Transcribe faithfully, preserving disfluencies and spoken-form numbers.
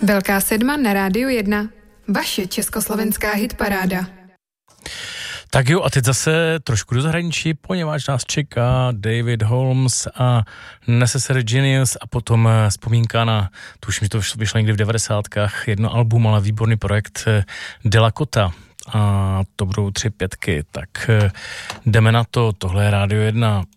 Velká sedma na Rádiu jedna. Vaše československá hitparáda. Tak jo, a teď zase trošku do zahraničí, poněvadž nás čeká David Holmes a Necessary Genius a potom vzpomínka na, tuž mi to vyšlo někdy v devadesátkách, jedno album, ale výborný projekt De La Cota. A to budou tři pětky, tak jdeme na to, tohle je Rádio jedna.